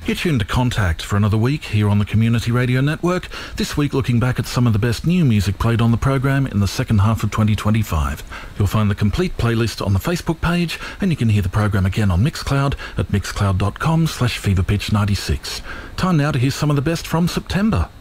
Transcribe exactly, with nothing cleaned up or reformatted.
You're tuned to Contact for another week here on the Community Radio Network. This week looking back at some of the best new music played on the program in the second half of twenty twenty-five. You'll find the complete playlist on the Facebook page, and you can hear the program again on Mixcloud at mixcloud dot com slash feverpitch ninety-six. Time now to hear some of the best from September.